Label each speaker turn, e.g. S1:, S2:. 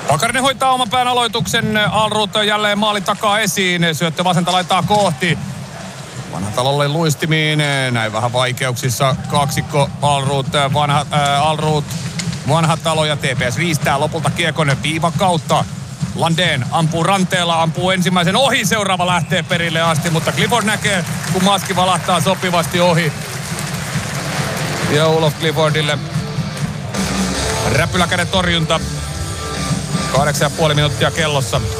S1: Pakarinen hoitaa oman pään aloituksen. Alroth jälleen maalin takaa esiin. Syöttö vasenta laitaa kohti. Vanhatalolle luistimiin. Näin vähän vaikeuksissa kaksikko Alroth, Vanhatalo ja TPS riistää lopulta kiekon viivan kautta. Landén ampuu ranteella, ampuu ensimmäisen ohi, seuraava lähtee perille asti, mutta Clifford näkee, kun maski valahtaa sopivasti ohi. Ja Olof Cliffordille räpyläkäden torjunta. 8,5 minuuttia kellossa.